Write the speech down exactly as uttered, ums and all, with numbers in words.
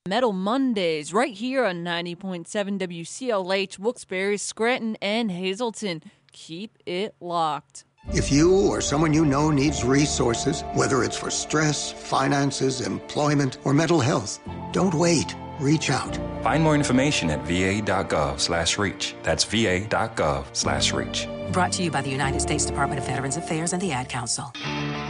Metal Mondays, right here on ninety point seven W C L H, Wilkes-Barre, Scranton, and Hazleton. Keep it locked. If you or someone you know needs resources, whether it's for stress, finances, employment, or mental health, don't wait. Reach out. Find more information at va.gov slash reach. That's va.gov slash reach. Brought to you by the United States Department of Veterans Affairs and the Ad Council.